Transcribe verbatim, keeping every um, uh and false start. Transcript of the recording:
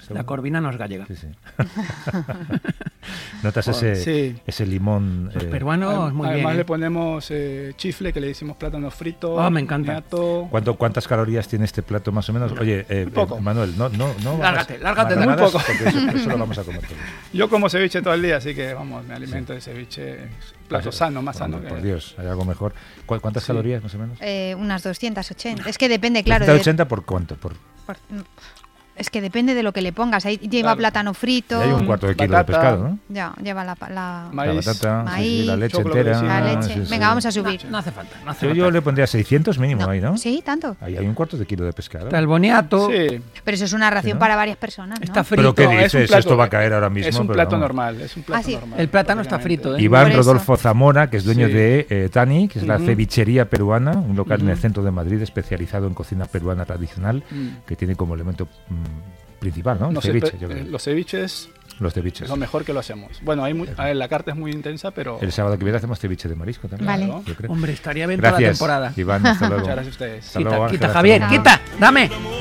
La corvina no es gallega. Sí, sí. Notas ese, sí. ese limón. Los eh, peruanos, muy Además bien. le ¿eh? ponemos eh, chifle, que le decimos plátano frito. Oh, me encanta. Niato. ¿Cuánto, ¿Cuántas calorías tiene este plato más o menos? Oye, eh, Muy poco. eh, Manuel, no, no, no. Lárgate, hagas lárgate de marranadas, muy poco. porque Eso, eso lo vamos a comer todos. Yo como ceviche todo el día, así que vamos, me alimento de ceviche. Es un plato sano, más sano. Por que... Dios, hay algo mejor. ¿Cu- ¿Cuántas Sí. calorías más o menos? Eh, unas doscientas ochenta. Es que depende, claro. ¿doscientos de- ochenta por cuánto? Por, por- es que depende de lo que le pongas. Ahí lleva Claro. plátano frito. y hay un cuarto de kilo Batata. de pescado, ¿no? Ya, lleva la, la, Maíz. La batata, sí, sí, Maíz, la leche choclo, entera. sí, la Ah, leche. sí, sí. Venga, vamos a No, subir. no hace falta. No hace Yo, falta. yo le pondría seiscientos mínimo No. ahí, ¿no? Sí, tanto. Ahí hay un cuarto de kilo de pescado. Está el boniato. Sí. Pero eso es una ración ¿no? para varias personas, ¿no? Está frito. ¿Pero qué No, es un dices? plato- Esto va a caer ahora mismo. Es un pero plato vamos. normal, es un plato Ah, sí. normal. El plátano está prácticamente. frito, ¿eh? Iván Por eso. Rodolfo Zamora, que es dueño Sí. de eh, Tani, que es la Ujú. cevichería peruana, un local en el Ujú. centro de Madrid especializado en cocina peruana tradicional, Mm. que tiene como elemento mm, principal, ¿no? El No sé, ceviche, pe- yo creo. eh, los ceviches Los ceviches. es lo mejor que lo hacemos. Bueno, hay muy, a ver, la carta es muy intensa, pero... El sábado que viene hacemos ceviche de marisco también. Vale. Claro. Yo creo. Hombre, estaría bien toda la Gracias, temporada. Iván, hasta luego. Muchas gracias a ustedes. Hasta Quita, luego, quita, Ángel, Javier, hasta luego. quita, dame.